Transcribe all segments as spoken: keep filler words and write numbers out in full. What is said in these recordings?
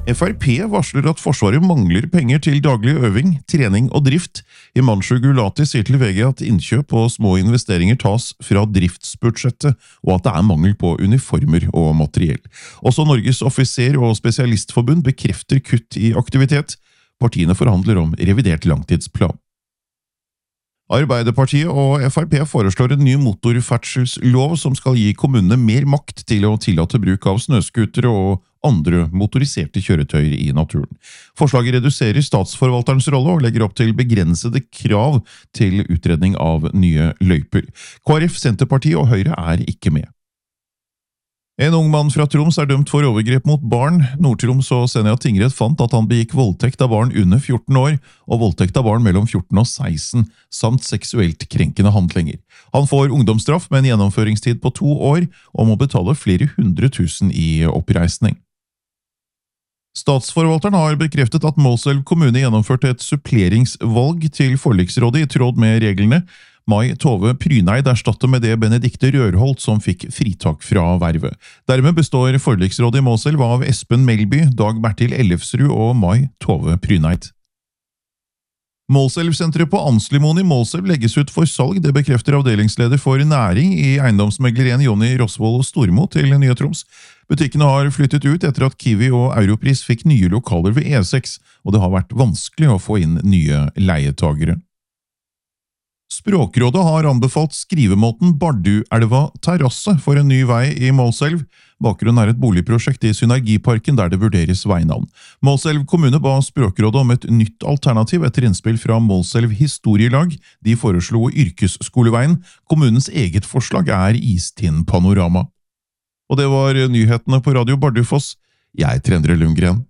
F R P varsler at Forsvaret mangler penger til daglig øving, trening og drift. Himanshu Gulati sier til V G at innkjøp og små investeringer tas fra driftsbudsjettet, og at det er mangel på uniformer og materiell. Også Norges offiser- og spesialistforbund bekrefter kutt i aktivitet. Partiene forhandler om revidert langtidsplan. Arbeiderpartiet og F R P foreslår en ny motorferdselslov som skal gi kommunene mer makt til å tillate bruk av snøskutere og andre motoriserte kjøretøyer i naturen. Forslaget reduserer statsforvalterens rolle og legger opp til begrensede krav til utredning av nye løyper. K R F, Senterpartiet og Høyre er ikke med. En ung mann fra Troms er dømt for overgrep mot barn. Nord-Troms og Senja tingrett fant at han begikk voldtekt av barn under fjorten år, og voldtekt av barn mellom fjorten og seksten, samt seksuelt krenkende handlinger. Han får ungdomsstraff med en gjennomføringstid på to år, og må betale flere hundre tusen i oppreisning. Statsforvalteren har bekreftet at Målselv kommune gjennomførte et suppleringsvalg til forliksrådet i tråd med reglene. Mai Tove Pryneid erstatter med det Benedikte Rørholt som fikk fritak fra vervet. Dermed består forliksrådet i Målselv av Espen Melby, Dag Bertil Ellefsrud og Mai Tove Pryneid. Målselv-senteret på Anslimoen i Målselv legges ut for salg, det bekrefter avdelingsleder for næring i eiendomsmeglerien Jonny Rosvold Stormo til Nye Troms. Butikkene har flyttet ut etter at Kiwi og Europris fikk nye lokaler ved E seks, og det har vært vanskelig å få inn nye leietagere. Språkrådet har anbefalt skrivemåten Barduelva terrasse for en ny vei i Målselv. Bakgrunnen er et boligprosjekt i Synergiparken der det vurderes veinavn. Målselv kommune ba Språkrådet om et nytt alternativ etter innspill fra Målselv historielag. De foreslo yrkesskoleveien. Kommunens eget forslag er Istind Panorama. Og det var nyhetene på Radio Bardufoss. Jeg er Endre Lundgren.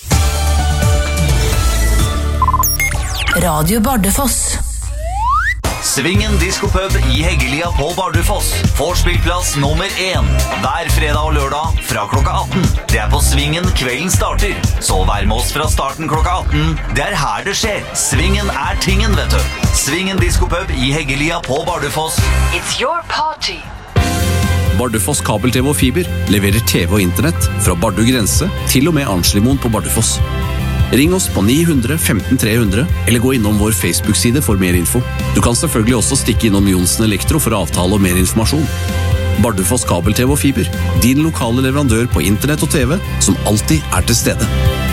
Radio Bardufoss. Svingen Diskopub i Heggelia på Bardufoss. Vorspillplass nummer én. Hver fredag og lørdag fra klokka atten. Det er på Svingen kvelden starter. Så vær med oss fra starten klokka atten. Det er her det skjer. Svingen er tingen, vet du. Svingen Diskopub i Heggelia på Bardufoss. It's your party. Bardufoss kabel-T V og fiber leverer T V og internett fra Bardu grense til og med Arnslimoen på Bardufoss. Ring oss på ni hundre femten tre hundre, eller gå innom vår Facebook-side for mer info. Du kan selvfølgelig også stikke innom Jonsen Elektro for avtale og mer informasjon. Bardufoss kabel-T V og fiber, din lokale leverandør på internett og T V, som alltid er til stede.